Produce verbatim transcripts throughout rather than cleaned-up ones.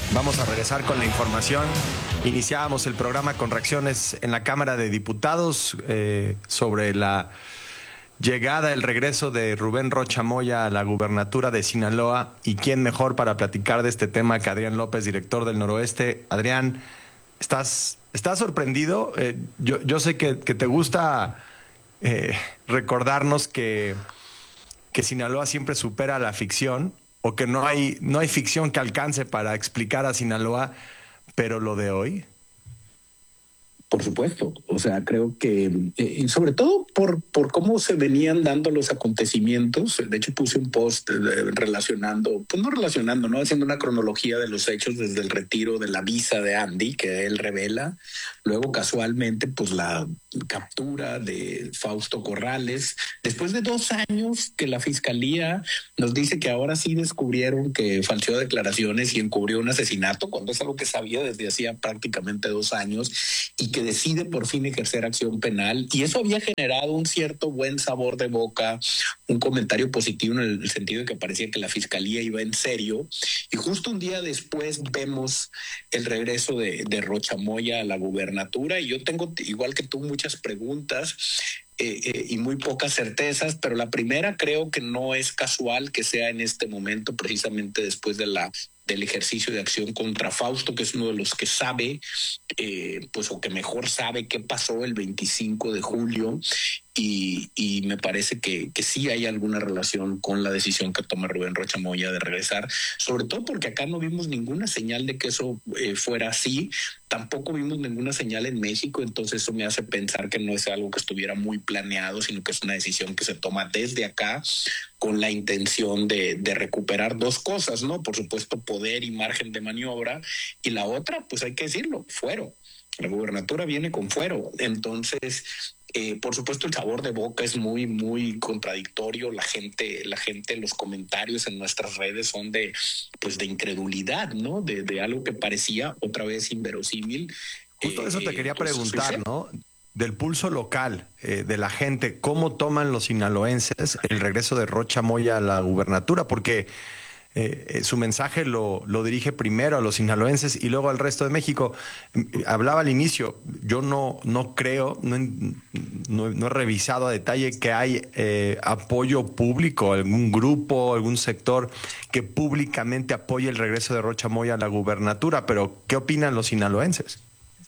Vamos a regresar con la información. Iniciábamos el programa con reacciones en la Cámara de Diputados eh, sobre la llegada, el regreso de Rubén Rocha Moya a la gubernatura de Sinaloa. Y quién mejor para platicar de este tema que Adrián López, director del Noroeste. Adrián, ¿estás, estás sorprendido? Eh, yo, yo sé que, que te gusta eh, recordarnos que, que Sinaloa siempre supera la ficción, o que no hay, no hay ficción que alcance para explicar a Sinaloa, pero lo de hoy. Por supuesto, o sea, creo que, eh, y sobre todo por, por cómo se venían dando los acontecimientos. De hecho, puse un post eh, relacionando, pues no relacionando, ¿no? Haciendo una cronología de los hechos desde el retiro de la visa de Andy, que él revela. Luego, casualmente, pues la captura de Fausto Corrales. Después de dos años que la fiscalía nos dice que ahora sí descubrieron que falseó declaraciones y encubrió un asesinato, cuando es algo que sabía desde hacía prácticamente dos años, y que decide por fin ejercer acción penal. Y eso había generado un cierto buen sabor de boca, un comentario positivo en el sentido de que parecía que la fiscalía iba en serio. Y justo un día después vemos el regreso de, de Rocha Moya a la gubernatura. Y yo tengo, igual que tú, muchas preguntas eh, eh, y muy pocas certezas, pero la primera creo que no es casual que sea en este momento, precisamente después de la del ejercicio de acción contra Fausto, que es uno de los que sabe, eh, pues o que mejor sabe qué pasó el veinticinco de julio, y, y me parece que, que sí hay alguna relación con la decisión que toma Rubén Rocha Moya de regresar, sobre todo porque acá no vimos ninguna señal de que eso eh, fuera así, tampoco vimos ninguna señal en México, entonces eso me hace pensar que no es algo que estuviera muy planeado, sino que es una decisión que se toma desde acá con la intención de, de recuperar dos cosas, ¿no? Por supuesto, poder y margen de maniobra, y la otra, pues hay que decirlo, fuero. La gubernatura viene con fuero, entonces, eh, por supuesto, el sabor de boca es muy, muy contradictorio. La gente, la gente, los comentarios en nuestras redes son de, pues, de incredulidad, ¿no? De, de algo que parecía otra vez inverosímil. Justo Eh, eso te quería pues, preguntar, sucede. ¿no? Del pulso local, eh, de la gente, ¿cómo toman los sinaloenses el regreso de Rocha Moya a la gubernatura? Porque eh, eh, su mensaje lo, lo dirige primero a los sinaloenses y luego al resto de México. Eh, Hablaba al inicio, yo no, no creo, no, no, no he revisado a detalle que hay eh, apoyo público, algún grupo, algún sector que públicamente apoye el regreso de Rocha Moya a la gubernatura, pero ¿qué opinan los sinaloenses?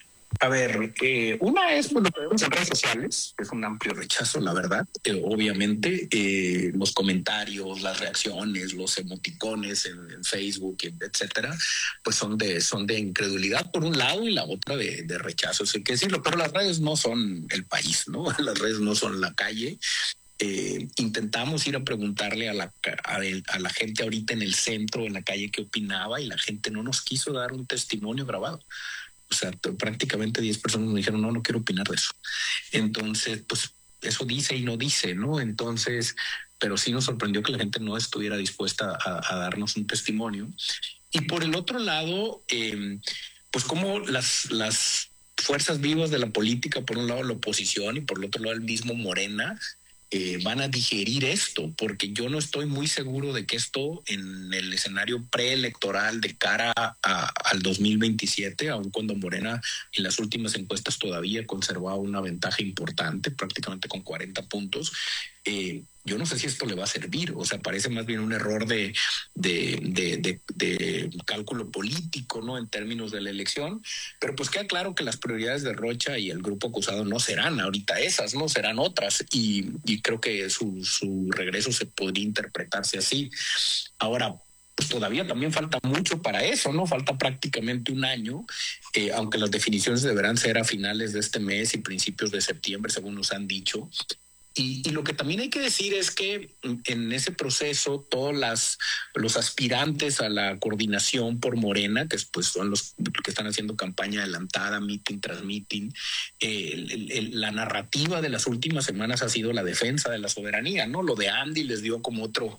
A ver, eh, una es bueno, lo que vemos en redes sociales, es un amplio rechazo, la verdad. Eh, obviamente, eh, los comentarios, las reacciones, los emoticones en, en Facebook, etcétera, pues son de, son de incredulidad por un lado y la otra de, de rechazo, hay que decirlo. Pero las redes no son el país, ¿no? Las redes no son la calle. Eh, intentamos ir a preguntarle a la, a, el, a la gente ahorita en el centro, en la calle, qué opinaba, y la gente no nos quiso dar un testimonio grabado. O sea, prácticamente diez personas me dijeron, no, no quiero opinar de eso. Entonces, pues eso dice y no dice, ¿no? Entonces, pero sí nos sorprendió que la gente no estuviera dispuesta a, a darnos un testimonio. Y por el otro lado, eh, pues como las, las fuerzas vivas de la política, por un lado la oposición y por el otro lado el mismo Morena, Eh, van a digerir esto, porque yo no estoy muy seguro de que esto en el escenario preelectoral de cara a, al dos mil veintisiete, aun cuando Morena en las últimas encuestas todavía conservaba una ventaja importante, prácticamente con cuarenta puntos, eh, yo no sé si esto le va a servir. O sea, parece más bien un error de, de, de, de, de cálculo político, ¿no? En términos de la elección, pero pues queda claro que las prioridades de Rocha y el grupo acusado no serán ahorita esas, no serán otras, y, y creo que su, su regreso se podría interpretarse así. Ahora, pues todavía también falta mucho para eso, ¿no? Falta prácticamente un año, eh, aunque las definiciones deberán ser a finales de este mes y principios de septiembre, según nos han dicho. Y, y lo que también hay que decir es que en ese proceso todos las, los aspirantes a la coordinación por Morena, que pues son los que están haciendo campaña adelantada, meeting tras meeting, eh, el, el, la narrativa de las últimas semanas ha sido la defensa de la soberanía, ¿no? Lo de Andy les dio como otro,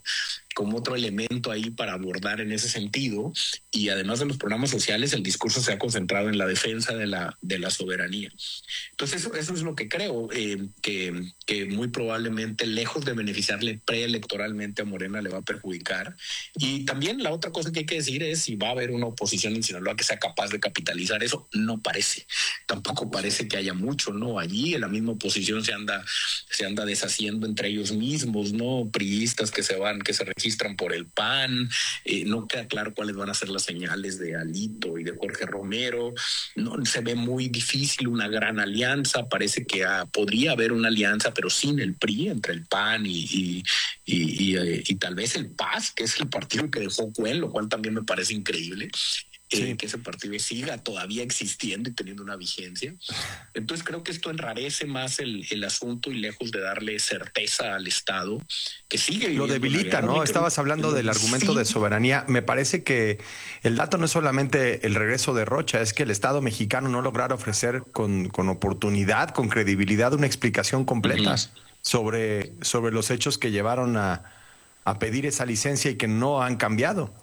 como otro elemento ahí para abordar en ese sentido. Y además de los programas sociales, el discurso se ha concentrado en la defensa de la, de la soberanía. Entonces eso, eso es lo que creo, eh, que, que muy probablemente, lejos de beneficiarle preelectoralmente a Morena, le va a perjudicar. Y también la otra cosa que hay que decir es si va a haber una oposición en Sinaloa que sea capaz de capitalizar eso. No parece, tampoco parece que haya mucho, ¿no? Allí en la misma oposición se anda, se anda deshaciendo entre ellos mismos, ¿no? Priistas que se van, que se registran por el P A N, eh, no queda claro cuáles van a ser las señales de Alito y de Jorge Romero. No se ve muy difícil una gran alianza. Parece que ah, podría haber una alianza, pero sin el P R I, entre el P A N y, y, y, y, y, y tal vez el P A S, que es el partido que dejó Cuen, lo cual también me parece increíble. Sí. Eh, que ese partido siga todavía existiendo y teniendo una vigencia. Entonces creo que esto enrarece más el, el asunto, y lejos de darle certeza al Estado, que sigue lo debilita, ¿no? Estabas hablando del argumento sí. de soberanía. Me parece que el dato no es solamente el regreso de Rocha, es que el Estado mexicano no lograra ofrecer con, con oportunidad, con credibilidad, una explicación completa uh-huh. sobre, sobre los hechos que llevaron a, a pedir esa licencia y que no han cambiado.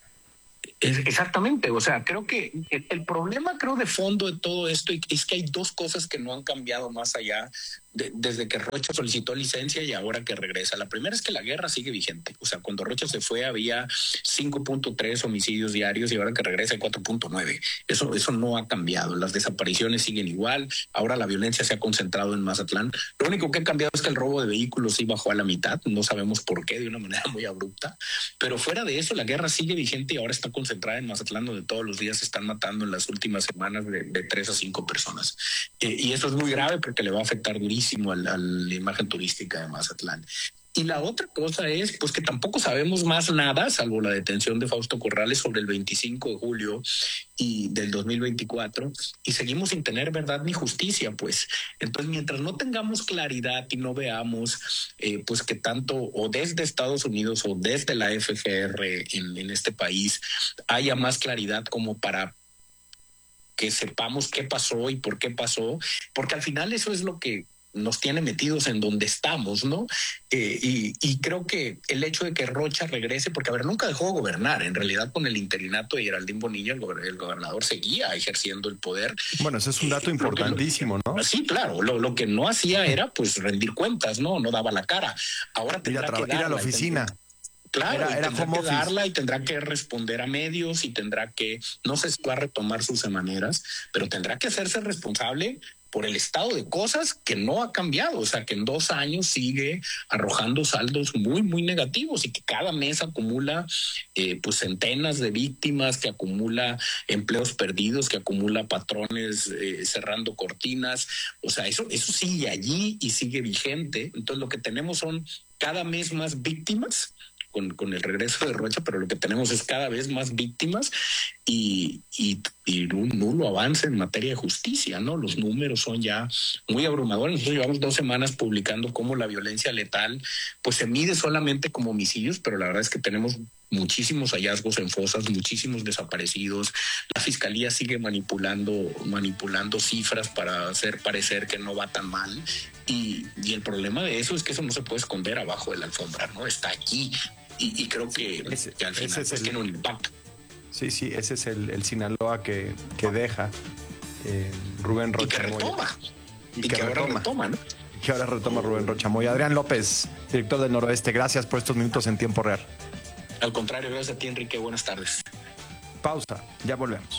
Exactamente, o sea, creo que el problema, creo, de fondo de todo esto es que hay dos cosas que no han cambiado más allá de, desde que Rocha solicitó licencia y ahora que regresa. La primera es que la guerra sigue vigente. O sea, cuando Rocha se fue había cinco punto tres homicidios diarios y ahora que regresa hay cuatro punto nueve. Eso, eso no ha cambiado. Las desapariciones siguen igual. Ahora la violencia se ha concentrado en Mazatlán. Lo único que ha cambiado es que el robo de vehículos sí bajó a la mitad. No sabemos por qué, de una manera muy abrupta. Pero fuera de eso, la guerra sigue vigente y ahora está concentrada en Mazatlán, donde todos los días se están matando en las últimas semanas de, de tres a cinco personas. Eh, y eso es muy grave porque le va a afectar durísimo a la, a la imagen turística de Mazatlán. Y la otra cosa es pues que tampoco sabemos más nada, salvo la detención de Fausto Corrales sobre el veinticinco de julio y del dos mil veinticuatro, y seguimos sin tener verdad ni justicia, pues. Entonces, mientras no tengamos claridad y no veamos eh, pues que tanto o desde Estados Unidos o desde la F G R en, en este país haya más claridad como para que sepamos qué pasó y por qué pasó, porque al final eso es lo que nos tiene metidos en donde estamos, ¿no? Eh, y, y creo que el hecho de que Rocha regrese, porque a ver, nunca dejó de gobernar, en realidad con el interinato de Geraldine Bonilla, el, go- el gobernador seguía ejerciendo el poder. Bueno, ese es un dato eh, importantísimo, lo, ¿no? Sí, claro, lo, lo que no hacía era pues rendir cuentas, ¿no? No daba la cara. Ahora tendrá tra- que darla, ir a la oficina. Claro, era, era y tendrá que office. darla y tendrá que responder a medios y tendrá que, no sé si va a retomar sus semaneras, pero tendrá que hacerse responsable por el estado de cosas que no ha cambiado. O sea, que en dos años sigue arrojando saldos muy, muy negativos y que cada mes acumula eh, pues centenas de víctimas, que acumula empleos perdidos, que acumula patrones eh, cerrando cortinas. O sea, eso, eso sigue allí y sigue vigente. Entonces lo que tenemos son cada mes más víctimas Con, con el regreso de Rocha, pero lo que tenemos es cada vez más víctimas y, y, y un nulo avance en materia de justicia, ¿no? Los números son ya muy abrumadores. Nosotros llevamos dos semanas publicando cómo la violencia letal pues se mide solamente como homicidios, pero la verdad es que tenemos muchísimos hallazgos en fosas, muchísimos desaparecidos. La fiscalía sigue manipulando, manipulando cifras para hacer parecer que no va tan mal. Y, y el problema de eso es que eso no se puede esconder abajo de la alfombra, ¿no? Está aquí. Y, y creo que, ese, que al final es pues el, tiene un impacto. Sí, sí, ese es el, el Sinaloa que, que deja eh, Rubén Rocha. Y que retoma. Y, y que, que ahora retoma, retoma, ¿no? Y que ahora retoma Rubén Rocha Moya. Adrián López, director del Noroeste, gracias por estos minutos en tiempo real. Al contrario, gracias a ti, Enrique. Buenas tardes. Pausa, ya volvemos.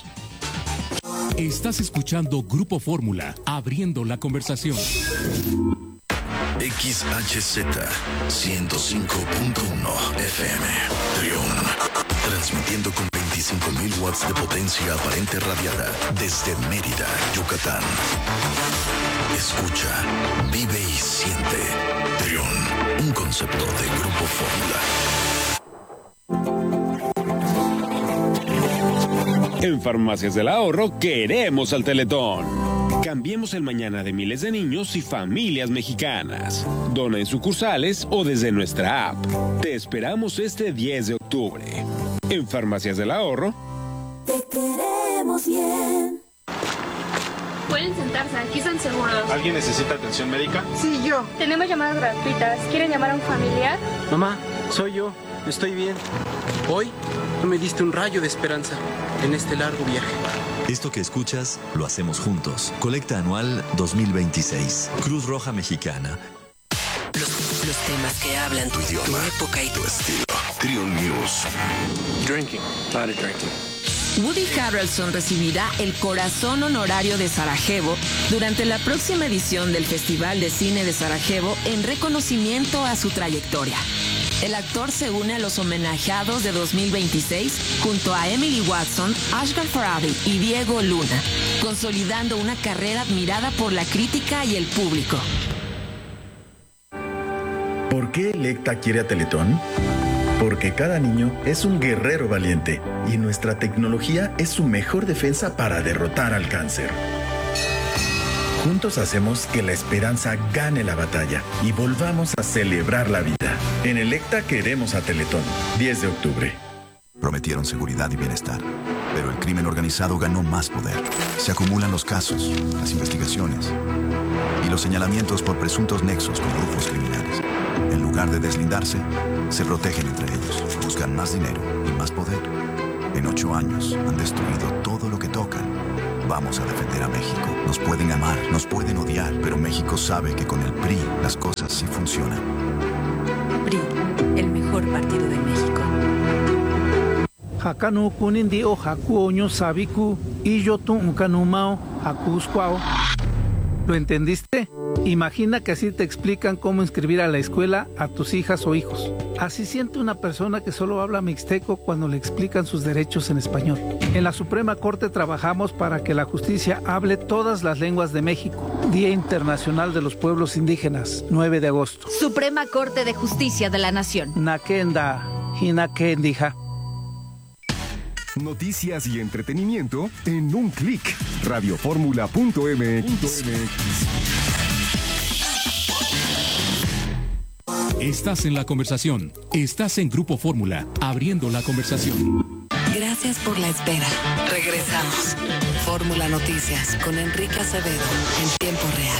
Estás escuchando Grupo Fórmula, abriendo la conversación. X H Z ciento cinco punto uno F M Trión, transmitiendo con veinticinco mil watts de potencia aparente radiada desde Mérida, Yucatán. Escucha, vive y siente. Trión, un concepto de Grupo Fórmula. En Farmacias del Ahorro queremos al Teletón. Cambiemos el mañana de miles de niños y familias mexicanas. Dona en sucursales o desde nuestra app. Te esperamos este diez de octubre. En Farmacias del Ahorro. Te queremos bien. Pueden sentarse, aquí están seguros. ¿Alguien necesita atención médica? Sí, yo. Tenemos llamadas gratuitas. ¿Quieren llamar a un familiar? Mamá, soy yo. estoy bien. Hoy tú me diste un rayo de esperanza en este largo viaje. Esto que escuchas lo hacemos juntos. Colecta anual dos mil veintiséis. Cruz Roja Mexicana. Los, los temas que hablan tu idioma, tu época y tu estilo. Trion News. Drinking, lot of drinking. Woody Harrelson recibirá el Corazón Honorario de Sarajevo durante la próxima edición del Festival de Cine de Sarajevo en reconocimiento a su trayectoria. El actor se une a los homenajeados de dos mil veintiséis junto a Emily Watson, Asghar Farhadi y Diego Luna, consolidando una carrera admirada por la crítica y el público. ¿Por qué Electa quiere a Teletón? Porque cada niño es un guerrero valiente y nuestra tecnología es su mejor defensa para derrotar al cáncer. Juntos hacemos que la esperanza gane la batalla y volvamos a celebrar la vida. En Electa queremos a Teletón. diez de octubre. Prometieron seguridad y bienestar, pero el crimen organizado ganó más poder. Se acumulan los casos, las investigaciones y los señalamientos por presuntos nexos con grupos criminales. En lugar de deslindarse, se protegen entre ellos, buscan más dinero y más poder. En ocho años han destruido todo lo que tocan. Vamos a defender a México. Nos pueden amar, nos pueden odiar, pero México sabe que con el P R I las cosas sí funcionan. P R I, el mejor partido de México. Hakanu kunindi o hakuoño sabiku y yo tu unkanumao hakusquao. ¿Lo entendiste? Imagina que así te explican cómo inscribir a la escuela a tus hijas o hijos. Así siente una persona que solo habla mixteco cuando le explican sus derechos en español. En la Suprema Corte trabajamos para que la justicia hable todas las lenguas de México. Día Internacional de los Pueblos Indígenas, nueve de agosto. Suprema Corte de Justicia de la Nación. Nakenda, Hinakendija. Noticias y entretenimiento en un clic. radioformula punto m x. Estás en la conversación. Estás en Grupo Fórmula, abriendo la conversación. Gracias por la espera. Regresamos. Fórmula Noticias con Enrique Acevedo en tiempo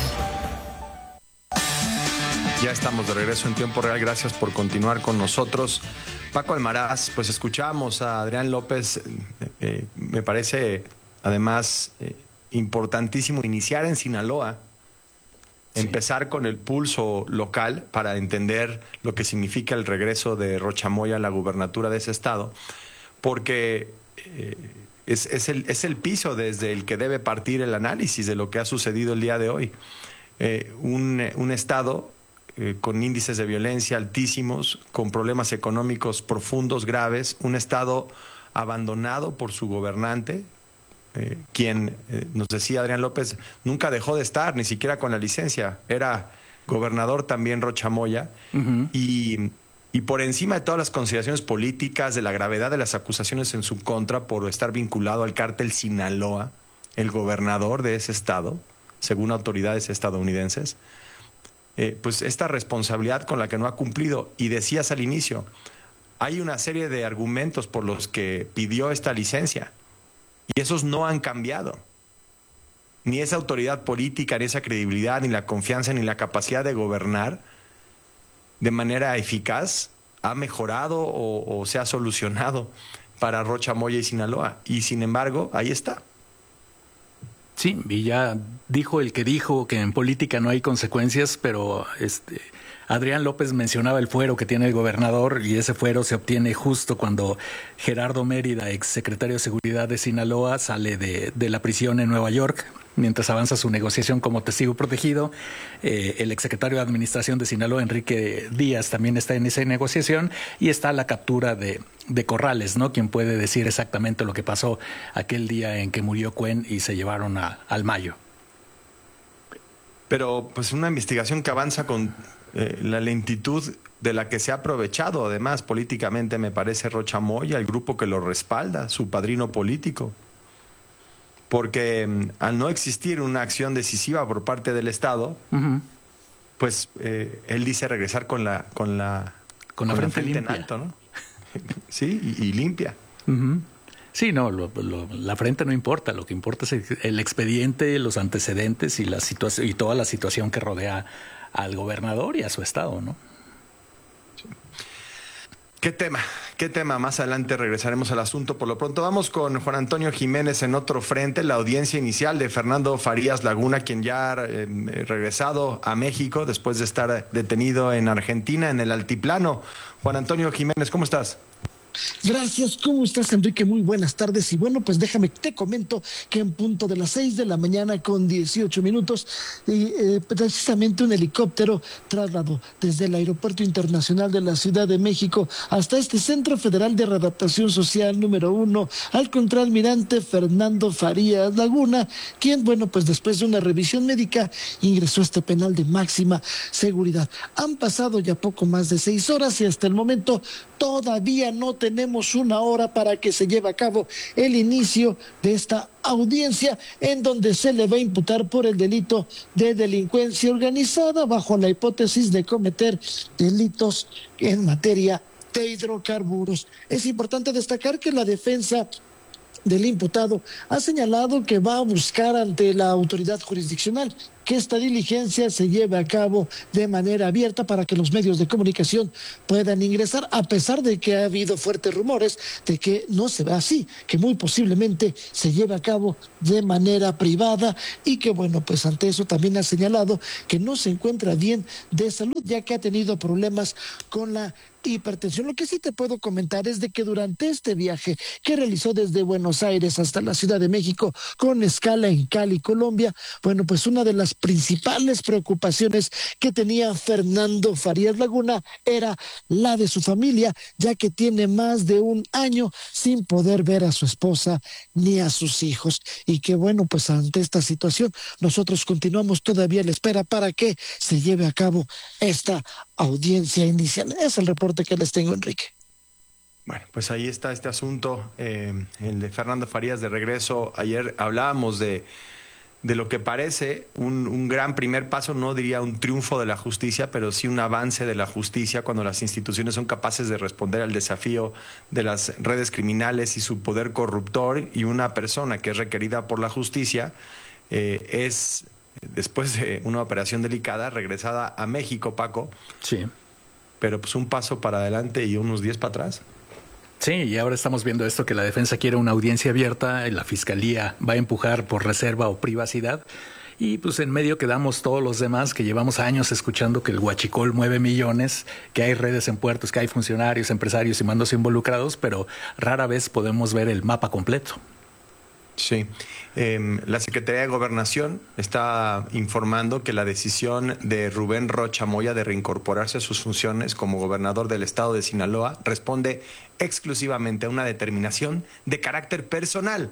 real. Ya estamos de regreso en tiempo real. Gracias por continuar con nosotros. Paco Almaraz, pues escuchamos a Adrián López. Eh, me parece además eh, importantísimo iniciar en Sinaloa. Sí. Empezar con el pulso local para entender lo que significa el regreso de Rocha Moya a la gubernatura de ese estado, porque eh, es, es, el, es el piso desde el que debe partir el análisis de lo que ha sucedido el día de hoy. Eh, un, un estado eh, con índices de violencia altísimos, con problemas económicos profundos, graves, un estado abandonado por su gobernante, Eh, quien, eh, nos decía Adrián López, nunca dejó de estar, ni siquiera con la licencia. Era gobernador también Rocha Moya. Uh-huh. y, y por encima de todas las consideraciones políticas, de la gravedad de las acusaciones en su contra por estar vinculado al cártel Sinaloa, el gobernador de ese estado, según autoridades estadounidenses, eh, pues esta responsabilidad con la que no ha cumplido. Y decías al inicio, hay una serie de argumentos por los que pidió esta licencia. Y esos no han cambiado. Ni esa autoridad política, ni esa credibilidad, ni la confianza, ni la capacidad de gobernar de manera eficaz ha mejorado o, o se ha solucionado para Rocha Moya y Sinaloa. Y sin embargo, ahí está. Sí, y ya dijo el que dijo que en política no hay consecuencias, pero este... Adrián López mencionaba el fuero que tiene el gobernador y ese fuero se obtiene justo cuando Gerardo Mérida, exsecretario de Seguridad de Sinaloa, sale de, de la prisión en Nueva York. Mientras avanza su negociación como testigo protegido, eh, el exsecretario de Administración de Sinaloa, Enrique Díaz, también está en esa negociación y está la captura de, de Corrales, ¿no? Quien puede decir exactamente lo que pasó aquel día en que murió Cuen y se llevaron a, al Mayo. Pero pues una investigación que avanza con Eh, la lentitud de la que se ha aprovechado, además, políticamente, me parece, Rocha Moya, el grupo que lo respalda, su padrino político. Porque eh, al no existir una acción decisiva por parte del Estado, uh-huh. pues eh, él dice regresar con la con la, con la, con frente, la frente en alto, ¿no? Sí, y, y limpia. Uh-huh. Sí, no, lo, lo, la frente no importa, lo que importa es el, el expediente, los antecedentes y, la situa- y toda la situación que rodea al gobernador y a su estado, ¿no? Sí. ¿Qué tema? ¿Qué tema? Más adelante regresaremos al asunto. Por lo pronto vamos con Juan Antonio Jiménez en otro frente, la audiencia inicial de Fernando Farías Laguna, quien ya ha eh, regresado a México después de estar detenido en Argentina, en el altiplano. Juan Antonio Jiménez, ¿cómo estás? Gracias, ¿cómo estás, Enrique? Muy buenas tardes. Y bueno, pues déjame, te comento que en punto de las seis de la mañana con dieciocho minutos, y, eh, precisamente un helicóptero trasladó desde el Aeropuerto Internacional de la Ciudad de México hasta este Centro Federal de Readaptación Social número uno al contraalmirante Fernando Farías Laguna, quien, bueno, pues después de una revisión médica ingresó a este penal de máxima seguridad. Han pasado ya poco más de seis horas y hasta el momento todavía no tenemos una hora para que se lleve a cabo el inicio de esta audiencia, en donde se le va a imputar por el delito de delincuencia organizada bajo la hipótesis de cometer delitos en materia de hidrocarburos. Es importante destacar que la defensa del imputado ha señalado que va a buscar ante la autoridad jurisdiccional que esta diligencia se lleve a cabo de manera abierta para que los medios de comunicación puedan ingresar, a pesar de que ha habido fuertes rumores de que no se ve así, que muy posiblemente se lleve a cabo de manera privada y que, bueno, pues ante eso también ha señalado que no se encuentra bien de salud, ya que ha tenido problemas con la hipertensión. Lo que sí te puedo comentar es de que durante este viaje que realizó desde Buenos Aires hasta la Ciudad de México con escala en Cali, Colombia, bueno, pues una de las principales preocupaciones que tenía Fernando Farías Laguna era la de su familia, ya que tiene más de un año sin poder ver a su esposa ni a sus hijos, y que, bueno, pues ante esta situación nosotros continuamos todavía a la espera para que se lleve a cabo esta audiencia inicial. Es el reporte que les tengo, Enrique. Bueno, pues ahí está este asunto, eh, el de Fernando Farías de regreso. Ayer hablábamos de, de lo que parece un, un gran primer paso, no diría un triunfo de la justicia, pero sí un avance de la justicia cuando las instituciones son capaces de responder al desafío de las redes criminales y su poder corruptor, y una persona que es requerida por la justicia eh, es, después de una operación delicada, regresada a México, Paco. Sí. Pero pues un paso para adelante y unos diez para atrás. Sí, y ahora estamos viendo esto, que la defensa quiere una audiencia abierta, la fiscalía va a empujar por reserva o privacidad, y pues en medio quedamos todos los demás que llevamos años escuchando que el huachicol mueve millones, que hay redes en puertos, que hay funcionarios, empresarios y mandos involucrados, pero rara vez podemos ver el mapa completo. Sí, eh, la Secretaría de Gobernación está informando que la decisión de Rubén Rocha Moya de reincorporarse a sus funciones como gobernador del estado de Sinaloa responde exclusivamente a una determinación de carácter personal.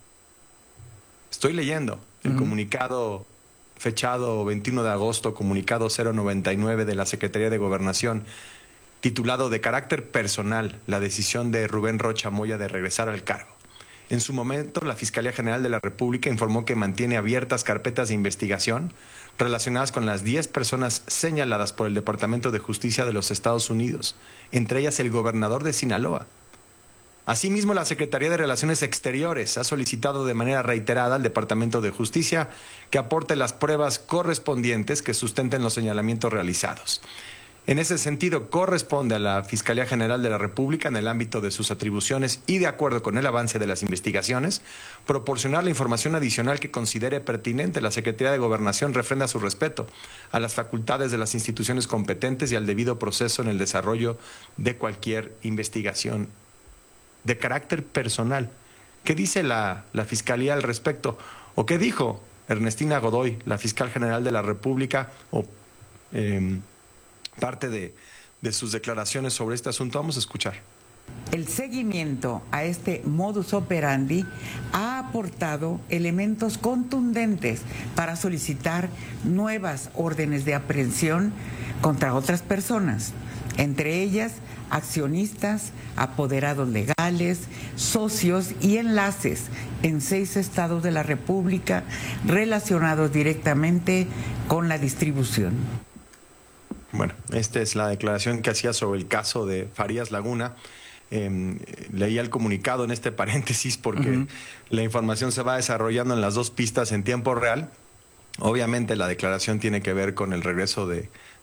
Estoy leyendo el uh-huh. comunicado fechado veintiuno de agosto, comunicado cero noventa y nueve de la Secretaría de Gobernación, titulado de carácter personal, la decisión de Rubén Rocha Moya de regresar al cargo. En su momento, la Fiscalía General de la República informó que mantiene abiertas carpetas de investigación relacionadas con las diez personas señaladas por el Departamento de Justicia de los Estados Unidos, entre ellas el gobernador de Sinaloa. Asimismo, la Secretaría de Relaciones Exteriores ha solicitado de manera reiterada al Departamento de Justicia que aporte las pruebas correspondientes que sustenten los señalamientos realizados. En ese sentido, corresponde a la Fiscalía General de la República, en el ámbito de sus atribuciones y de acuerdo con el avance de las investigaciones, proporcionar la información adicional que considere pertinente. La Secretaría de Gobernación refrenda su respeto a las facultades de las instituciones competentes y al debido proceso en el desarrollo de cualquier investigación de carácter personal. ¿Qué dice la, la Fiscalía al respecto? ¿O qué dijo Ernestina Godoy, la Fiscal General de la República, o eh, parte de, de sus declaraciones sobre este asunto? Vamos a escuchar. El seguimiento a este modus operandi ha aportado elementos contundentes para solicitar nuevas órdenes de aprehensión contra otras personas, entre ellas accionistas, apoderados legales, socios y enlaces en seis estados de la República relacionados directamente con la distribución. Bueno, esta es la declaración que hacía sobre el caso de Farías Laguna. Eh, leía el comunicado en este paréntesis porque uh-huh. la información se va desarrollando en las dos pistas en tiempo real. Obviamente la declaración tiene que ver con el regreso de,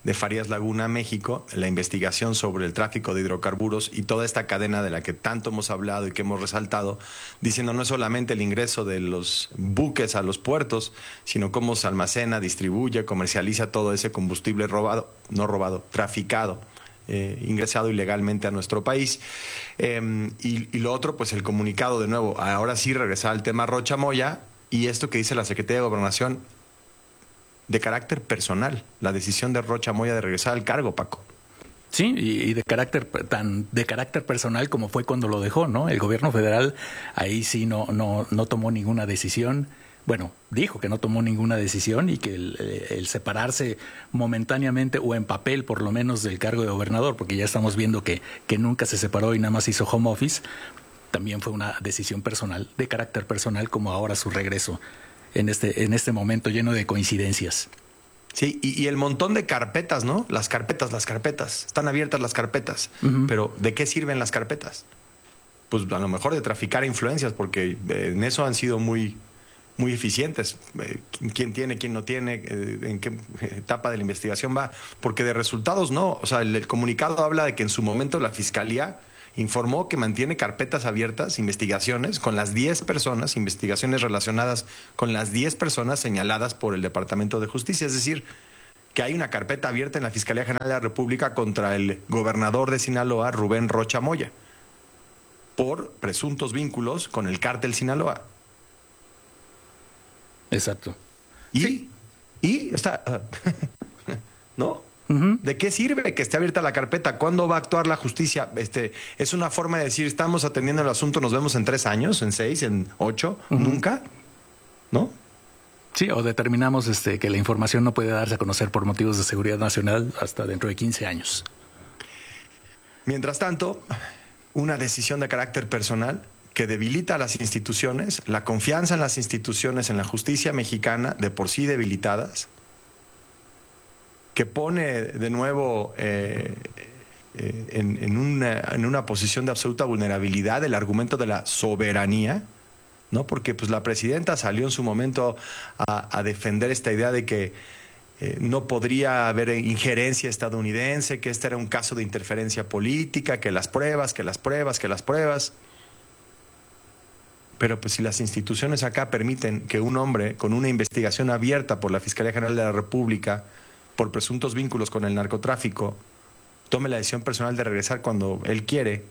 de Farías Laguna, México, la investigación sobre el tráfico de hidrocarburos y toda esta cadena de la que tanto hemos hablado y que hemos resaltado, diciendo no es solamente el ingreso de los buques a los puertos, sino cómo se almacena, distribuye, comercializa todo ese combustible robado, no robado, traficado, eh, ingresado ilegalmente a nuestro país. Eh, y, y lo otro, pues el comunicado de nuevo, ahora sí regresar al tema Rocha Moya y esto que dice la Secretaría de Gobernación, de carácter personal, la decisión de Rocha Moya de regresar al cargo, Paco. Sí, y, y de carácter tan de carácter personal como fue cuando lo dejó, ¿no? El gobierno federal ahí sí no no no tomó ninguna decisión. Bueno, dijo que no tomó ninguna decisión y que el, el separarse momentáneamente o en papel por lo menos del cargo de gobernador, porque ya estamos viendo que que nunca se separó y nada más hizo home office, también fue una decisión personal, de carácter personal, como ahora su regreso en este, en este momento lleno de coincidencias. Sí, y, y el montón de carpetas, ¿no? Las carpetas, las carpetas. Están abiertas las carpetas. Uh-huh. Pero ¿de qué sirven las carpetas? Pues a lo mejor de traficar influencias, porque en eso han sido muy, muy eficientes. ¿Quién tiene, quién no tiene? ¿En qué etapa de la investigación va? Porque de resultados no. O sea, el, el comunicado habla de que en su momento la Fiscalía informó que mantiene carpetas abiertas, investigaciones, con las diez personas, investigaciones relacionadas con las diez personas señaladas por el Departamento de Justicia. Es decir, que hay una carpeta abierta en la Fiscalía General de la República contra el gobernador de Sinaloa, Rubén Rocha Moya, por presuntos vínculos con el cártel Sinaloa. Exacto. Y, sí. y está... Uh, ¿no? ¿De qué sirve que esté abierta la carpeta? ¿Cuándo va a actuar la justicia? Este, es una forma de decir, estamos atendiendo el asunto, nos vemos en tres años, en seis, en ocho, uh-huh. nunca, ¿no? Sí, o determinamos este, que la información no puede darse a conocer por motivos de seguridad nacional hasta dentro de quince años. Mientras tanto, una decisión de carácter personal que debilita a las instituciones, la confianza en las instituciones, en la justicia mexicana, de por sí debilitadas, que pone de nuevo eh, eh, en, en, una, en una posición de absoluta vulnerabilidad el argumento de la soberanía, ¿no? Porque pues, la presidenta salió en su momento a, a defender esta idea de que eh, no podría haber injerencia estadounidense, que este era un caso de interferencia política, que las pruebas, que las pruebas, que las pruebas. Pero pues si las instituciones acá permiten que un hombre con una investigación abierta por la Fiscalía General de la República por presuntos vínculos con el narcotráfico, tome la decisión personal de regresar cuando él quiere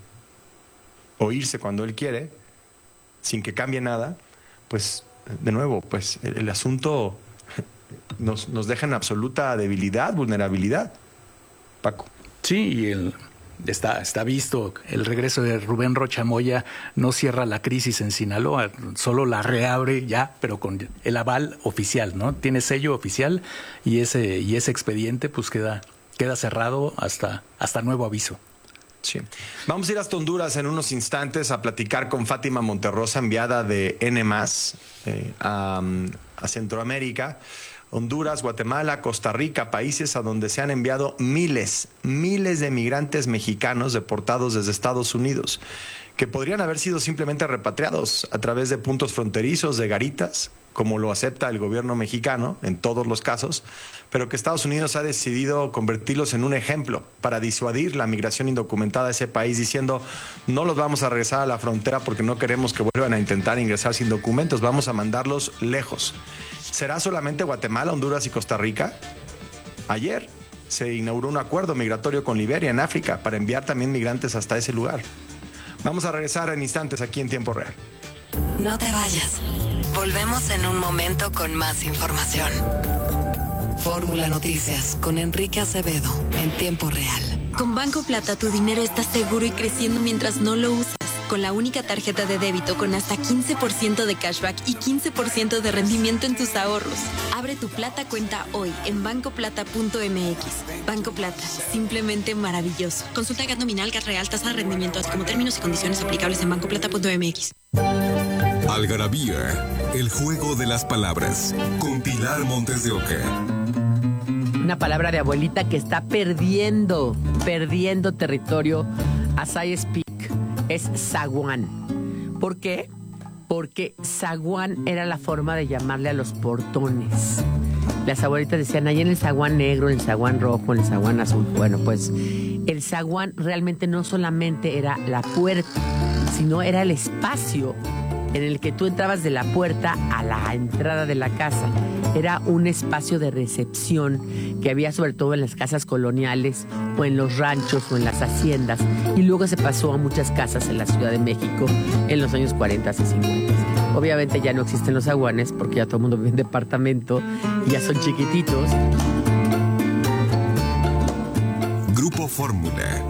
o irse cuando él quiere, sin que cambie nada, pues, de nuevo, pues el, el asunto nos, nos deja en absoluta debilidad, vulnerabilidad, Paco. Sí, y el, está, está visto, el regreso de Rubén Rocha Moya no cierra la crisis en Sinaloa, solo la reabre ya, pero con el aval oficial, ¿no? Tiene sello oficial y ese, y ese expediente pues queda, queda cerrado hasta, hasta nuevo aviso. Sí. Vamos a ir hasta Honduras en unos instantes a platicar con Fátima Monterrosa, enviada de N más, eh, a, a Centroamérica. Honduras, Guatemala, Costa Rica, países a donde se han enviado miles, miles de migrantes mexicanos deportados desde Estados Unidos, que podrían haber sido simplemente repatriados a través de puntos fronterizos, de garitas, como lo acepta el gobierno mexicano en todos los casos, pero que Estados Unidos ha decidido convertirlos en un ejemplo para disuadir la migración indocumentada a ese país, diciendo no los vamos a regresar a la frontera porque no queremos que vuelvan a intentar ingresar sin documentos, vamos a mandarlos lejos. ¿Será solamente Guatemala, Honduras y Costa Rica? Ayer se inauguró un acuerdo migratorio con Liberia en África para enviar también migrantes hasta ese lugar. Vamos a regresar en instantes aquí en Tiempo Real. No te vayas. Volvemos en un momento con más información. Fórmula Noticias con Enrique Acevedo en Tiempo Real. Con Banco Plata tu dinero está seguro y creciendo mientras no lo usas. Con la única tarjeta de débito con hasta quince por ciento de cashback y quince por ciento de rendimiento en tus ahorros. Abre tu Plata cuenta hoy en banco plata punto m x. Banco Plata, simplemente maravilloso. Consulta G A T nominal, G A T real, tasa de rendimiento, así como términos y condiciones aplicables en banco plata punto m x. Algarabía, el juego de las palabras, con Pilar Montes de Oca. Una palabra de abuelita que está perdiendo, perdiendo territorio as I speak. Es zaguán. ¿Por qué? Porque zaguán era la forma de llamarle a los portones. Las abuelitas decían, ahí en el zaguán negro, en el zaguán rojo, en el zaguán azul. Bueno, pues el zaguán realmente no solamente era la puerta, sino era el espacio en el que tú entrabas de la puerta a la entrada de la casa. Era un espacio de recepción que había sobre todo en las casas coloniales o en los ranchos o en las haciendas, y luego se pasó a muchas casas en la Ciudad de México en los años cuarenta y cincuenta. Obviamente ya no existen los zaguanes porque ya todo el mundo vive en departamento y ya son chiquititos. Grupo Fórmula.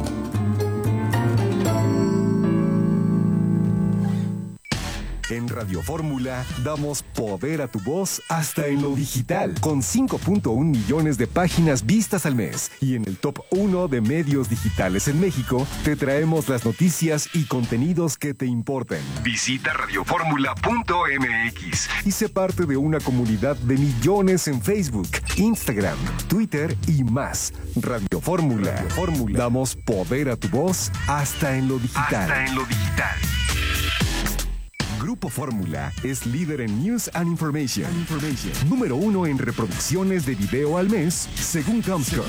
En Radio Fórmula damos poder a tu voz hasta en lo digital, con cinco punto uno millones de páginas vistas al mes. Y en el top uno de medios digitales en México, te traemos las noticias y contenidos que te importan. Visita radioformula punto m x y sé parte de una comunidad de millones en Facebook, Instagram, Twitter y más. Radio Fórmula. Radio Fórmula. Damos poder a tu voz hasta en lo digital. Hasta en lo digital. Grupo Fórmula es líder en News and Information. And Information. Número uno en reproducciones de video al mes, según Comscore.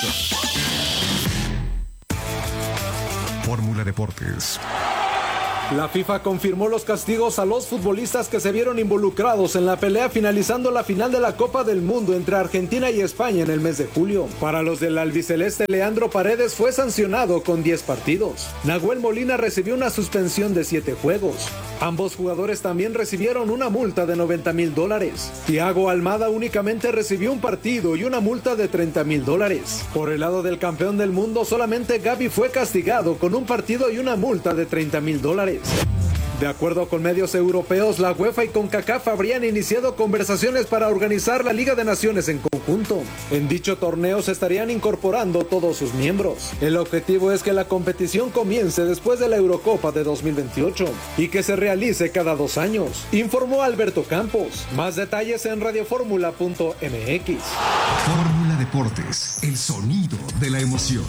Fórmula Deportes. La FIFA confirmó los castigos a los futbolistas que se vieron involucrados en la pelea finalizando la final de la Copa del Mundo entre Argentina y España en el mes de julio. Para los del albiceleste, Leandro Paredes fue sancionado con diez partidos. Nahuel Molina recibió una suspensión de siete juegos. Ambos jugadores también recibieron una multa de noventa mil dólares. Thiago Almada únicamente recibió un partido y una multa de treinta mil dólares. Por el lado del campeón del mundo, solamente Gavi fue castigado con un partido y una multa de treinta mil dólares. De acuerdo con medios europeos, la UEFA y CONCACAF habrían iniciado conversaciones para organizar la Liga de Naciones en conjunto. En dicho torneo se estarían incorporando todos sus miembros. El objetivo es que la competición comience después de la Eurocopa de dos mil veintiocho y que se realice cada dos años, informó Alberto Campos. Más detalles en radioformula punto m x. Fórmula Deportes, el sonido de la emoción.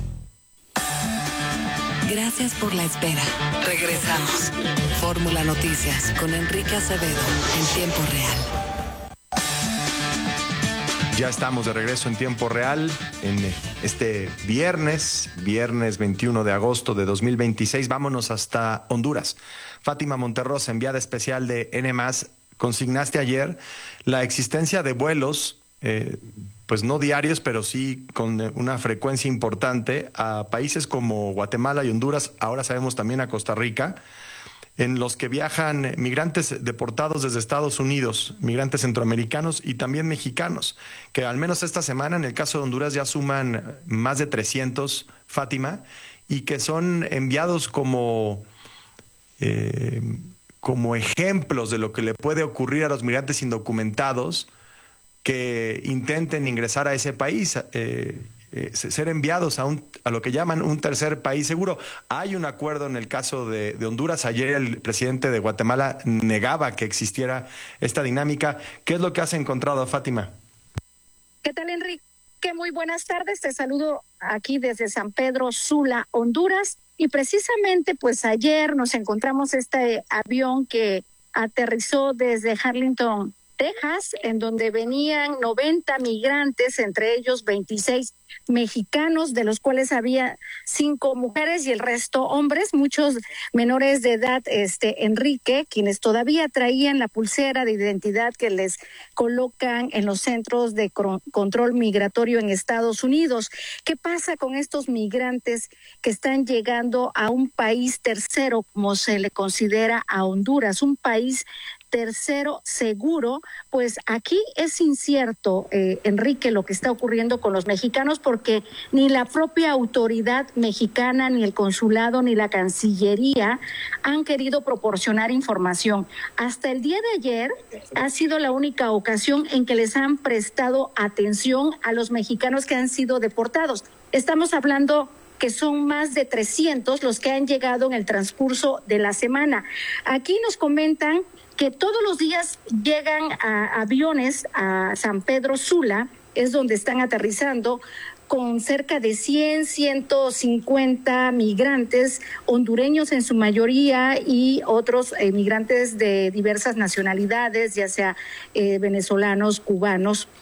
Gracias por la espera. Regresamos. Fórmula Noticias con Enrique Acevedo en tiempo real. Ya estamos de regreso en tiempo real en este viernes, viernes veintiuno de agosto de dos mil veintiséis. Vámonos hasta Honduras. Fátima Monterrosa, enviada especial de N más, consignaste ayer la existencia de vuelos Eh, pues no diarios, pero sí con una frecuencia importante a países como Guatemala y Honduras, ahora sabemos también a Costa Rica, en los que viajan migrantes deportados desde Estados Unidos, migrantes centroamericanos y también mexicanos, que al menos esta semana en el caso de Honduras ya suman más de trescientos, Fátima, y que son enviados como, eh, como ejemplos de lo que le puede ocurrir a los migrantes indocumentados que intenten ingresar a ese país, eh, eh, ser enviados a, un, a lo que llaman un tercer país seguro. Hay un acuerdo en el caso de, de Honduras. Ayer el presidente de Guatemala negaba que existiera esta dinámica. ¿Qué es lo que has encontrado, Fátima? ¿Qué tal, Enrique? Muy buenas tardes. Te saludo aquí desde San Pedro Sula, Honduras. Y precisamente, pues ayer nos encontramos este avión que aterrizó desde Arlington, Texas, en donde venían noventa migrantes, entre ellos veintiséis mexicanos, de los cuales había cinco mujeres y el resto hombres, muchos menores de edad, este Enrique, quienes todavía traían la pulsera de identidad que les colocan en los centros de control migratorio en Estados Unidos. ¿Qué pasa con estos migrantes que están llegando a un país tercero, como se le considera a Honduras, un país tercero seguro? Pues aquí es incierto, eh, Enrique, lo que está ocurriendo con los mexicanos, porque ni la propia autoridad mexicana, ni el consulado, ni la Cancillería han querido proporcionar información. Hasta el día de ayer ha sido la única ocasión en que les han prestado atención a los mexicanos que han sido deportados. Estamos hablando que son más de trescientos los que han llegado en el transcurso de la semana. Aquí nos comentan que todos los días llegan a aviones a San Pedro Sula, es donde están aterrizando, con cerca de cien, ciento cincuenta migrantes, hondureños en su mayoría y otros eh, migrantes de diversas nacionalidades, ya sea eh, venezolanos, cubanos.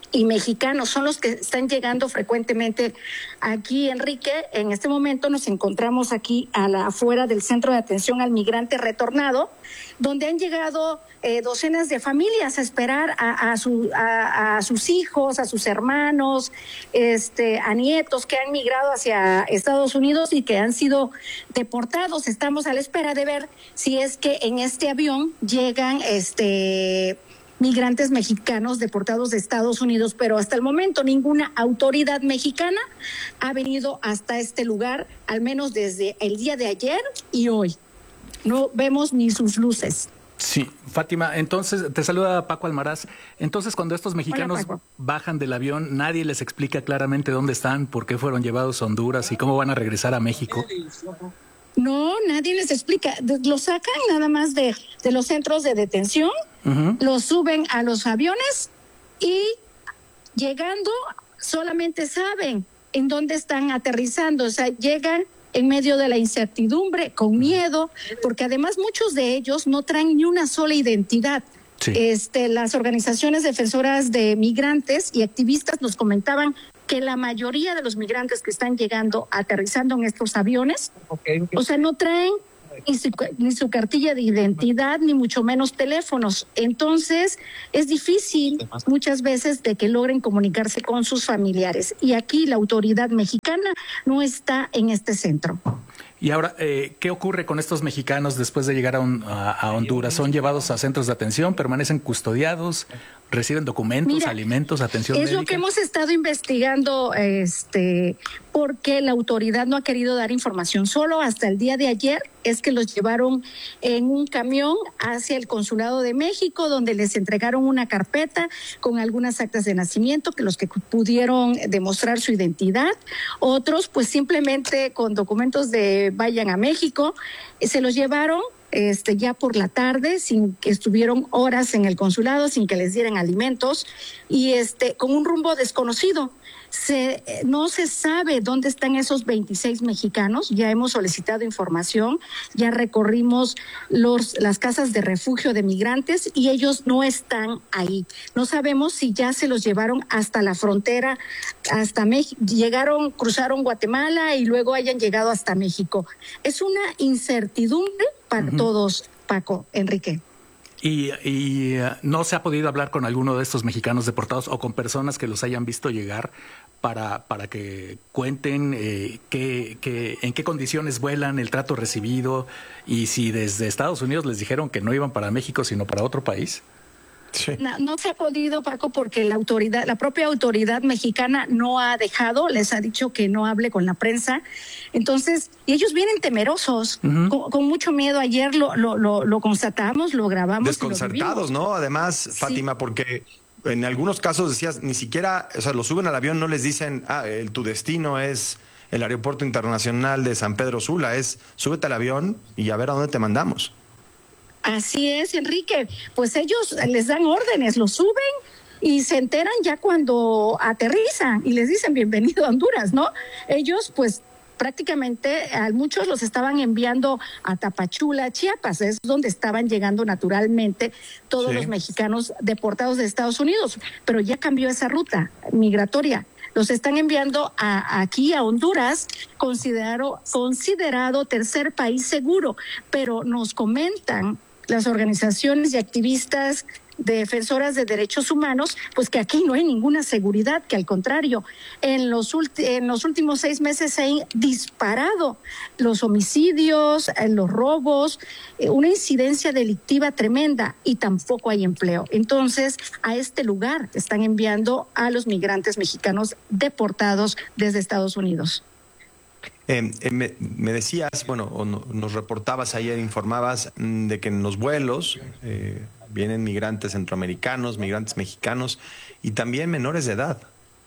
y mexicanos son los que están llegando frecuentemente aquí, Enrique. En este momento nos encontramos aquí a la afuera del Centro de Atención al Migrante Retornado, donde han llegado eh, docenas de familias a esperar a, a, su, a, a sus hijos, a sus hermanos, este, a nietos que han migrado hacia Estados Unidos y que han sido deportados. Estamos a la espera de ver si es que en este avión llegan este migrantes mexicanos deportados de Estados Unidos, pero hasta el momento ninguna autoridad mexicana ha venido hasta este lugar, al menos desde el día de ayer y hoy. No vemos ni sus luces. Sí, Fátima, entonces te saluda Paco Almaraz. Entonces, cuando estos mexicanos Hola, bajan del avión, nadie les explica claramente dónde están, por qué fueron llevados a Honduras y cómo van a regresar a México. No, nadie les explica. Los sacan nada más de, de los centros de detención, uh-huh. los suben a los aviones y llegando solamente saben en dónde están aterrizando. O sea, llegan en medio de la incertidumbre, con miedo, porque además muchos de ellos no traen ni una sola identidad. Sí. Este, las organizaciones defensoras de migrantes y activistas nos comentaban que la mayoría de los migrantes que están llegando, aterrizando en estos aviones, okay, okay. o sea, no traen ni su, ni su cartilla de identidad, ni mucho menos teléfonos. Entonces, es difícil muchas veces de que logren comunicarse con sus familiares. Y aquí la autoridad mexicana no está en este centro. Y ahora, eh, ¿qué ocurre con estos mexicanos después de llegar a, un, a, a Honduras? ¿Son llevados a centros de atención? ¿Permanecen custodiados? ¿Reciben documentos, Mira, alimentos, atención es médica? Es lo que hemos estado investigando, este, porque la autoridad no ha querido dar información. Solo hasta el día de ayer es que los llevaron en un camión hacia el Consulado de México, donde les entregaron una carpeta con algunas actas de nacimiento, que los que pudieron demostrar su identidad. Otros, pues simplemente con documentos de vayan a México, se los llevaron Este, ya por la tarde, sin que estuvieron horas en el consulado, sin que les dieran alimentos y este con un rumbo desconocido. Se, no se sabe dónde están esos veintiséis mexicanos. Ya hemos solicitado información, ya recorrimos los, las casas de refugio de migrantes y ellos no están ahí. No sabemos si ya se los llevaron hasta la frontera, hasta México, llegaron, cruzaron Guatemala y luego hayan llegado hasta México. Es una incertidumbre para uh-huh. todos, Paco, Enrique. ¿Y, y uh, no se ha podido hablar con alguno de estos mexicanos deportados o con personas que los hayan visto llegar para, para que cuenten eh, qué, qué, en qué condiciones vuelan, el trato recibido y si desde Estados Unidos les dijeron que no iban para México sino para otro país? Sí. No, no se ha podido, Paco, porque la autoridad, la propia autoridad mexicana no ha dejado, les ha dicho que no hable con la prensa. Entonces, y ellos vienen temerosos, uh-huh. con, con mucho miedo. Ayer lo, lo, lo, lo constatamos, lo grabamos. Desconcertados, ¿no? Además, sí. Fátima, porque en algunos casos decías, ni siquiera, o sea, lo suben al avión, no les dicen, ah, el, tu destino es el Aeropuerto Internacional de San Pedro Sula, es súbete al avión y a ver a dónde te mandamos. Así es, Enrique. Pues ellos les dan órdenes, los suben y se enteran ya cuando aterrizan y les dicen bienvenido a Honduras, ¿no? Ellos, pues, prácticamente a muchos los estaban enviando a Tapachula, Chiapas, es donde estaban llegando naturalmente todos sí. los mexicanos deportados de Estados Unidos, pero ya cambió esa ruta migratoria. Los están enviando a, aquí a Honduras, considerado, considerado tercer país seguro, pero nos comentan las organizaciones y activistas defensoras de derechos humanos, pues que aquí no hay ninguna seguridad, que al contrario, en los, ulti- en los últimos seis meses se han disparado los homicidios, los robos, eh, una incidencia delictiva tremenda y tampoco hay empleo. Entonces, a este lugar están enviando a los migrantes mexicanos deportados desde Estados Unidos. Eh, eh, me, me decías, bueno, o no, nos reportabas ayer, informabas mmm, de que en los vuelos eh, vienen migrantes centroamericanos, migrantes mexicanos y también menores de edad.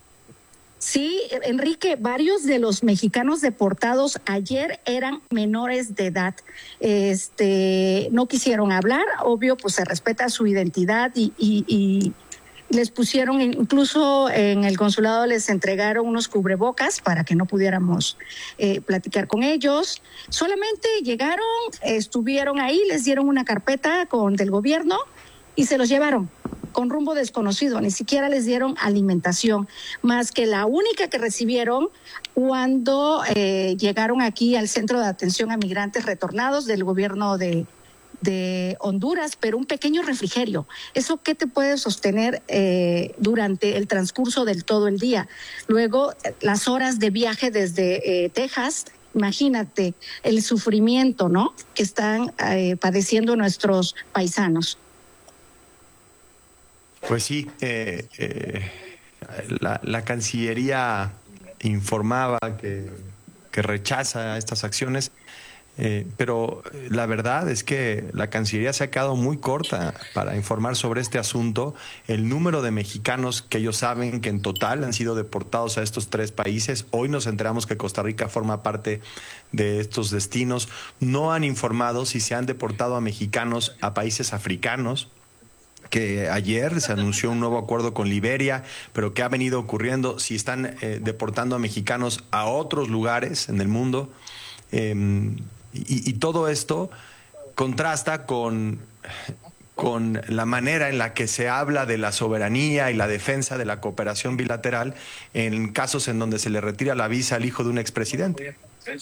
Sí, Enrique, varios de los mexicanos deportados ayer eran menores de edad. Este, no quisieron hablar, obvio, pues se respeta su identidad y, y, y les pusieron, incluso en el consulado les entregaron unos cubrebocas para que no pudiéramos eh, platicar con ellos. Solamente llegaron, estuvieron ahí, les dieron una carpeta con del gobierno y se los llevaron. con rumbo desconocido, ni siquiera les dieron alimentación, más que la única que recibieron cuando eh, llegaron aquí al Centro de Atención a Migrantes Retornados del gobierno de, de Honduras, pero un pequeño refrigerio. ¿Eso qué te puede sostener eh, durante el transcurso del todo el día? Luego, las horas de viaje desde eh, Texas. Imagínate el sufrimiento, ¿no?, que están eh, padeciendo nuestros paisanos. Pues sí, eh, eh, la, la Cancillería informaba que, que rechaza estas acciones, eh, pero la verdad es que la Cancillería se ha quedado muy corta para informar sobre este asunto. El número de mexicanos que ellos saben que en total han sido deportados a estos tres países, hoy nos enteramos que Costa Rica forma parte de estos destinos, no han informado si se han deportado a mexicanos a países africanos, que ayer se anunció un nuevo acuerdo con Liberia, pero ¿qué ha venido ocurriendo? Si están eh, deportando a mexicanos a otros lugares en el mundo. Eh, y, y todo esto contrasta con, con la manera en la que se habla de la soberanía y la defensa de la cooperación bilateral en casos en donde se le retira la visa al hijo de un expresidente.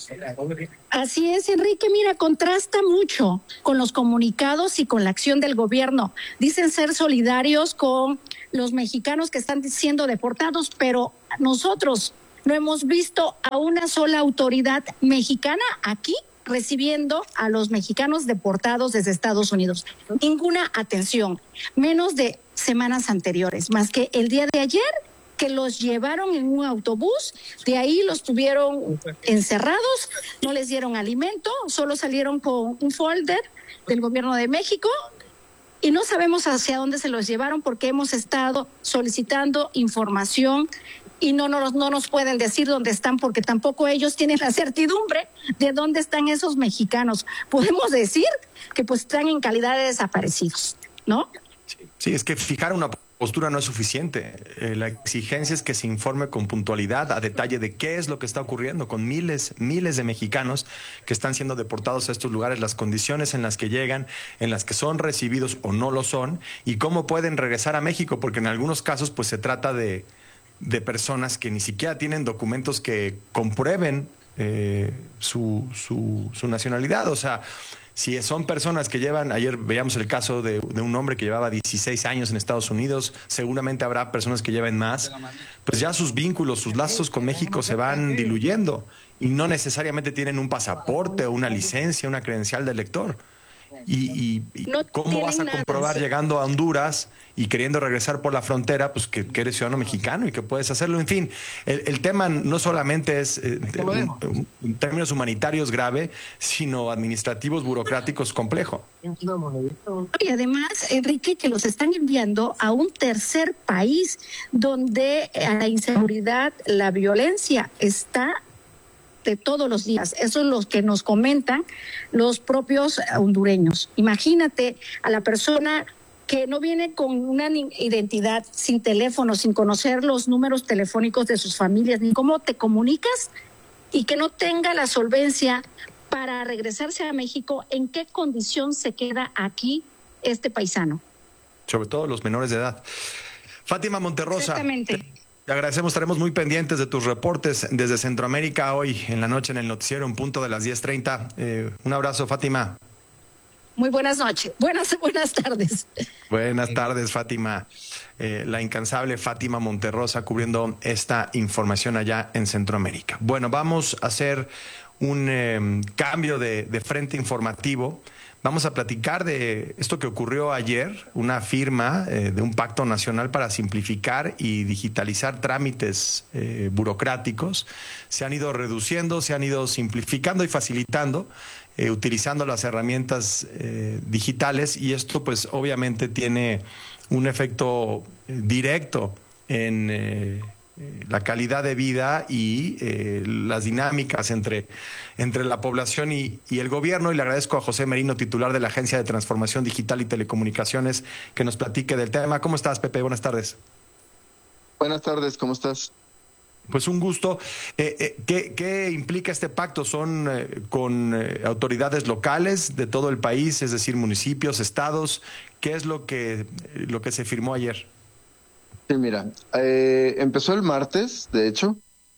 Así es, Enrique, mira, contrasta mucho con los comunicados y con la acción del gobierno. Dicen ser solidarios con los mexicanos que están siendo deportados, pero nosotros no hemos visto a una sola autoridad mexicana aquí recibiendo a los mexicanos deportados desde Estados Unidos. Ninguna atención, menos de semanas anteriores, más que el día de ayer, que los llevaron en un autobús, de ahí los tuvieron encerrados, no les dieron alimento, solo salieron con un folder del gobierno de México y no sabemos hacia dónde se los llevaron porque hemos estado solicitando información y no nos, no nos pueden decir dónde están porque tampoco ellos tienen la certidumbre de dónde están esos mexicanos. Podemos decir que pues están en calidad de desaparecidos, ¿no? Sí, es que fijar una postura no es suficiente. Eh, la exigencia es que se informe con puntualidad, a detalle de qué es lo que está ocurriendo con miles, miles de mexicanos que están siendo deportados a estos lugares, las condiciones en las que llegan, en las que son recibidos o no lo son, y cómo pueden regresar a México, porque en algunos casos pues se trata de, de personas que ni siquiera tienen documentos que comprueben eh, su, su, su nacionalidad. O sea, si son personas que llevan, ayer veíamos el caso de, de un hombre que llevaba dieciséis años en Estados Unidos, seguramente habrá personas que lleven más, pues ya sus vínculos, sus lazos con México se van diluyendo y no necesariamente tienen un pasaporte o una licencia, una credencial de elector. Y, y, y no ¿cómo vas a comprobar llegando a Honduras y queriendo regresar por la frontera, pues que, que eres ciudadano mexicano y que puedes hacerlo? En fin, el, el tema no solamente es eh, un, en términos humanitarios grave, sino administrativos, burocráticos complejo. Y además, Enrique, que los están enviando a un tercer país donde la inseguridad, la violencia está de todos los días. Eso es lo que nos comentan los propios hondureños. Imagínate a la persona que no viene con una identidad, sin teléfono, sin conocer los números telefónicos de sus familias, ni cómo te comunicas, y que no tenga la solvencia para regresarse a México. ¿En qué condición se queda aquí este paisano? Sobre todo los menores de edad. Fátima Monterrosa. Exactamente. Te agradecemos, estaremos muy pendientes de tus reportes desde Centroamérica hoy en la noche en el noticiero en punto de las diez treinta. Eh, un abrazo, Fátima. Muy buenas noches, buenas, buenas tardes. Buenas tardes, Fátima. Eh, la incansable Fátima Monterrosa cubriendo esta información allá en Centroamérica. Bueno, vamos a hacer un eh, cambio de, de frente informativo. Vamos a platicar de esto que ocurrió ayer, una firma eh, de un pacto nacional para simplificar y digitalizar trámites eh, burocráticos. Se han ido reduciendo, se han ido simplificando y facilitando, eh, utilizando las herramientas eh, digitales, y esto pues obviamente tiene un efecto eh, directo en eh, la calidad de vida y eh, las dinámicas entre, entre la población y, y el gobierno. Y le agradezco a José Merino, titular de la Agencia de Transformación Digital y Telecomunicaciones, que nos platique del tema. ¿Cómo estás, Pepe? Buenas tardes. Buenas tardes, ¿cómo estás? Pues un gusto. Eh, eh, ¿qué, ¿Qué implica este pacto? ¿Son eh, con eh, autoridades locales de todo el país, es decir, municipios, estados? ¿Qué es lo que, lo que se firmó ayer? Sí, mira, eh, empezó el martes, de hecho,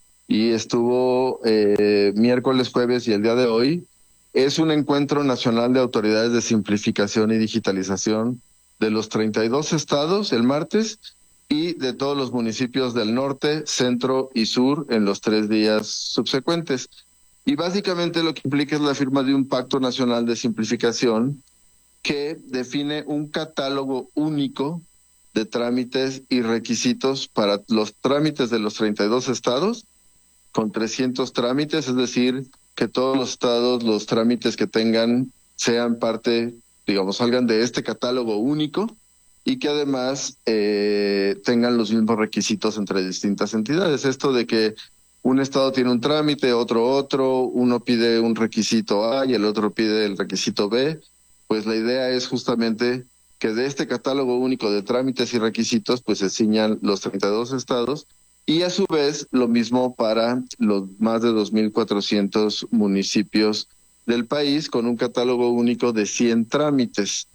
y estuvo eh, miércoles, jueves y el día de hoy. Es un encuentro nacional de autoridades de simplificación y digitalización de los treinta y dos estados el martes y de todos los municipios del norte, centro y sur en los tres días subsecuentes. Y básicamente lo que implica es la firma de un pacto nacional de simplificación que define un catálogo único de trámites y requisitos para los trámites de los treinta y dos estados, con trescientos trámites, es decir, que todos los estados, los trámites que tengan, sean parte, digamos, salgan de este catálogo único, y que además eh, tengan los mismos requisitos entre distintas entidades. Esto de que un estado tiene un trámite, otro otro, uno pide un requisito A y el otro pide el requisito B, pues la idea es justamente que de este catálogo único de trámites y requisitos pues se ciñan los treinta y dos estados, y a su vez lo mismo para los más de dos mil cuatrocientos municipios del país, con un catálogo único de cien trámites.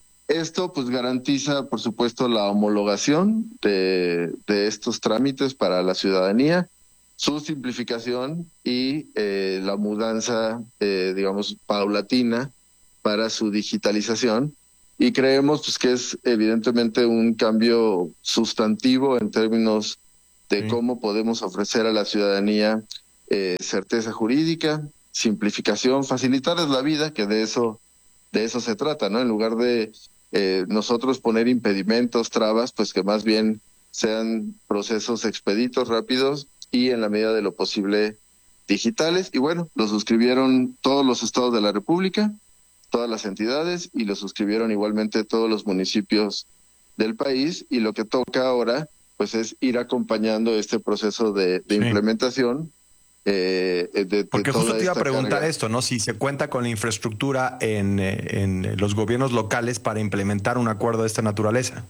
Esto pues garantiza, por supuesto, la homologación de, de estos trámites para la ciudadanía, su simplificación y eh, la mudanza, eh, digamos, paulatina para su digitalización. Y creemos pues que es evidentemente un cambio sustantivo en términos de sí. cómo podemos ofrecer a la ciudadanía eh, certeza jurídica, simplificación, facilitarles la vida, que de eso, de eso se trata, ¿no? En lugar de Eh, nosotros poner impedimentos, trabas, pues que más bien sean procesos expeditos, rápidos y en la medida de lo posible digitales. Y bueno, lo suscribieron todos los estados de la República, todas las entidades, y lo suscribieron igualmente todos los municipios del país, y lo que toca ahora pues es ir acompañando este proceso de, de sí. implementación. Eh, de, de Porque justo te iba a preguntar carga. esto, ¿no? Si se cuenta con la infraestructura en, en los gobiernos locales para implementar un acuerdo de esta naturaleza.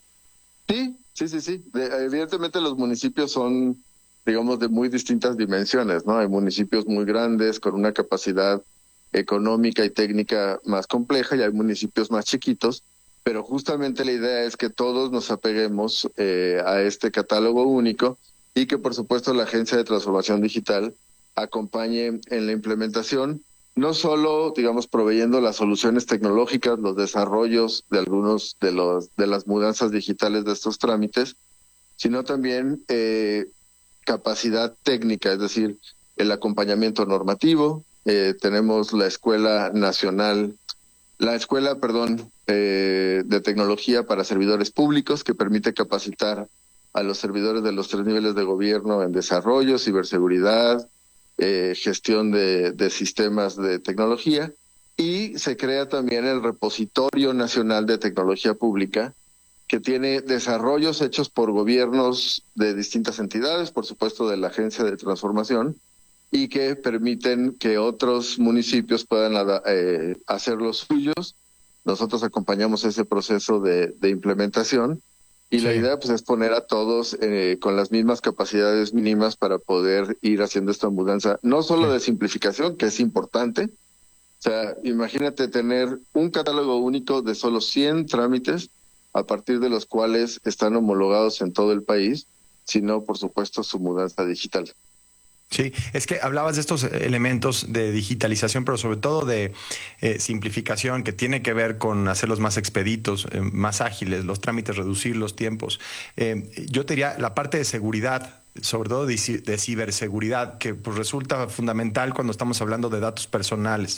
Sí, sí, sí, sí. De, evidentemente los municipios son, digamos, de muy distintas dimensiones, ¿no? Hay municipios muy grandes con una capacidad económica y técnica más compleja, y hay municipios más chiquitos, pero justamente la idea es que todos nos apeguemos eh, a este catálogo único, y que por supuesto la Agencia de Transformación Digital acompañe en la implementación, no solo, digamos, proveyendo las soluciones tecnológicas, los desarrollos de algunos de los de las mudanzas digitales de estos trámites, sino también eh, capacidad técnica, es decir, el acompañamiento normativo. Eh, tenemos la Escuela Nacional, la Escuela, perdón, eh, de Tecnología para Servidores Públicos, que permite capacitar a los servidores de los tres niveles de gobierno en desarrollo, ciberseguridad, eh, gestión de, de sistemas de tecnología, y se crea también el Repositorio Nacional de Tecnología Pública, que tiene desarrollos hechos por gobiernos de distintas entidades, por supuesto de la Agencia de Transformación, y que permiten que otros municipios puedan eh, hacer los suyos. Nosotros acompañamos ese proceso de, de implementación. Y sí. la idea pues es poner a todos eh, con las mismas capacidades mínimas para poder ir haciendo esta mudanza, no solo sí. de simplificación, que es importante. O sea, imagínate tener un catálogo único de solo cien trámites, a partir de los cuales están homologados en todo el país, sino por supuesto su mudanza digital. Sí, es que hablabas de estos elementos de digitalización, pero sobre todo de eh, simplificación, que tiene que ver con hacerlos más expeditos, eh, más ágiles, los trámites, reducir los tiempos. Eh, yo te diría la parte de seguridad, sobre todo de, de ciberseguridad, que pues, resulta fundamental cuando estamos hablando de datos personales.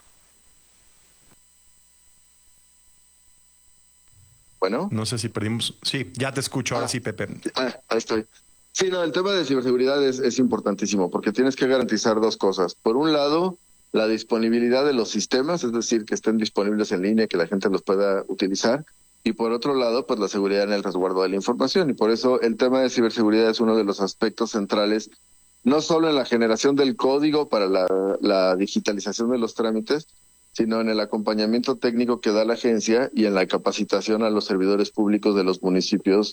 Bueno. No sé si perdimos. Sí, ya te escucho. Ahora ah, sí, Pepe. Ah, ahí estoy. Sí, no, el tema de ciberseguridad es, es importantísimo, porque tienes que garantizar dos cosas. Por un lado, la disponibilidad de los sistemas, es decir, que estén disponibles en línea, que la gente los pueda utilizar. Y por otro lado, pues la seguridad en el resguardo de la información. Y por eso el tema de ciberseguridad es uno de los aspectos centrales, no solo en la generación del código para la, la digitalización de los trámites, sino en el acompañamiento técnico que da la agencia y en la capacitación a los servidores públicos de los municipios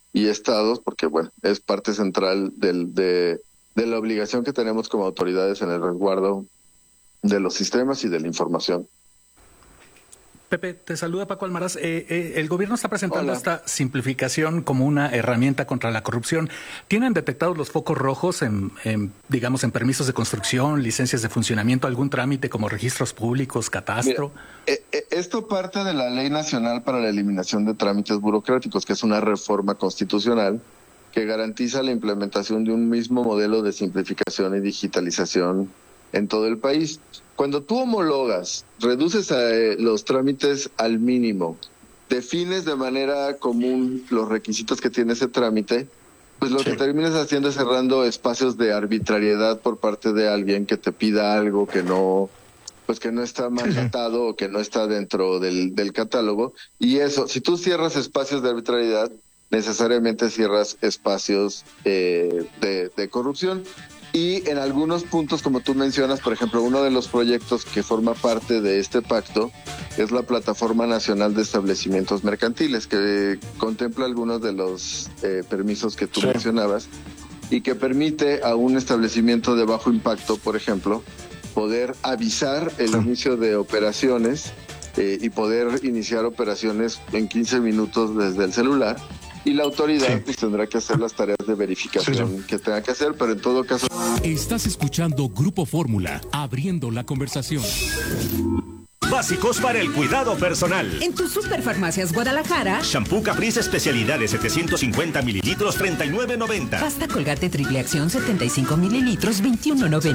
y estados, porque bueno, es parte central del, de, de la obligación que tenemos como autoridades en el resguardo de los sistemas y de la información. Pepe, te saluda Paco Almaraz. Eh, eh, el gobierno está presentando Hola. esta simplificación como una herramienta contra la corrupción. ¿Tienen detectados los focos rojos en, en, digamos, en permisos de construcción, licencias de funcionamiento, algún trámite como registros públicos, catastro? Mira, eh, eh, esto parte de la Ley Nacional para la Eliminación de Trámites Burocráticos, que es una reforma constitucional que garantiza la implementación de un mismo modelo de simplificación y digitalización en todo el país. Cuando tú homologas, reduces a, eh, los trámites al mínimo, defines de manera común los requisitos que tiene ese trámite, pues lo sí. que terminas haciendo es cerrando espacios de arbitrariedad por parte de alguien que te pida algo que no, pues que no está mandatado o que no está dentro del, del catálogo. Y eso, si tú cierras espacios de arbitrariedad, necesariamente cierras espacios eh, de, de corrupción. Y en algunos puntos, como tú mencionas, por ejemplo, uno de los proyectos que forma parte de este pacto es la Plataforma Nacional de Establecimientos Mercantiles, que contempla algunos de los eh, permisos que tú sí. mencionabas y que permite a un establecimiento de bajo impacto, por ejemplo, poder avisar el sí. inicio de operaciones eh, y poder iniciar operaciones en quince minutos desde el celular. Y la autoridad sí. pues, tendrá que hacer las tareas de verificación sí. que tenga que hacer, pero en todo caso... Estás escuchando Grupo Fórmula, abriendo la conversación. Básicos para el cuidado personal. En tu Superfarmacias Guadalajara. Shampoo Caprice especialidad de setecientos cincuenta mililitros, treinta y nueve noventa. Pasta Colgate triple acción, setenta y cinco mililitros, veintiuno noventa.